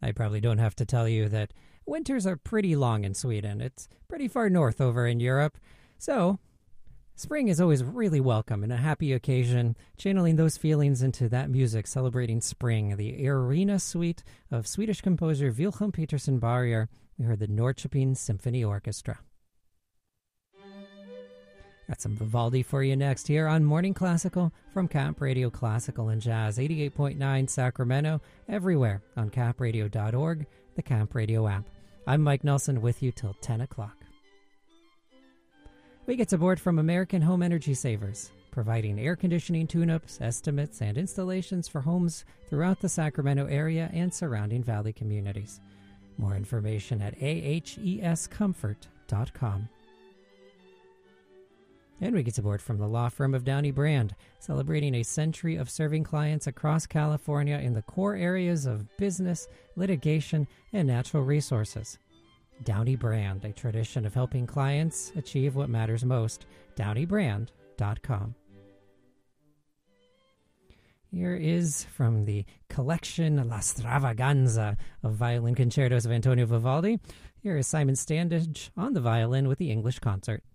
I probably don't have to tell you that winters are pretty long in Sweden. It's pretty far north over in Europe. So, spring is always really welcome and a happy occasion, channeling those feelings into that music celebrating spring. The Arena Suite of Swedish composer Wilhelm Petersen Barrier. We heard the Norrköping Symphony Orchestra. Got some Vivaldi for you next here on Morning Classical from Cap Radio Classical and Jazz, 88.9 Sacramento, everywhere on capradio.org, the Cap Radio app. I'm Mike Nelson with you till 10 o'clock. We get support from American Home Energy Savers, providing air conditioning tune-ups, estimates, and installations for homes throughout the Sacramento area and surrounding valley communities. More information at ahescomfort.com. And we get support from the law firm of Downey Brand, celebrating a century of serving clients across California in the core areas of business, litigation, and natural resources. Downey Brand, a tradition of helping clients achieve what matters most. DowneyBrand.com. Here is from the collection La Stravaganza of violin concertos of Antonio Vivaldi. Here is Simon Standage on the violin with the English Concert.